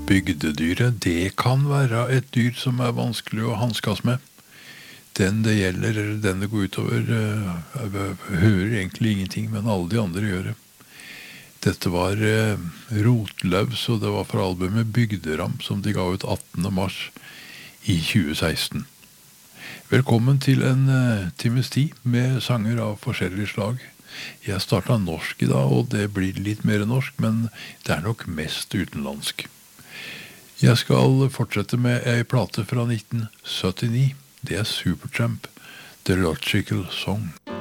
Bygdedyret, det kan være et dyr som er vanskelig å hanskes med. Den det gjelder, eller den det går utover, hører egentlig ingenting, men alle de andre gjør det. Dette var Rotløvs, og det var fra albumet Bygderam, som de ga ut 18. mars i 2016. Velkommen til en times tid med sanger av forskjellige slag. Jeg startet norsk i dag, og det blir litt mer norsk, men det er nok mest utenlandsk. Jeg skal fortsette med en plate fra 1979. Det er Supertramp, The Logical Song.